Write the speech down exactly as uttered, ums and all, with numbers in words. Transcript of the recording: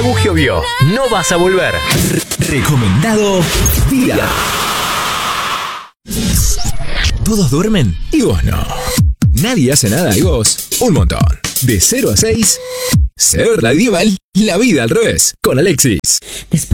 Refugio vio. No vas a volver. Recomendado día. Todos duermen y vos no. Nadie hace nada y vos un montón. De cero a seis, Ser Radieval, la vida al revés, con Alexis. Después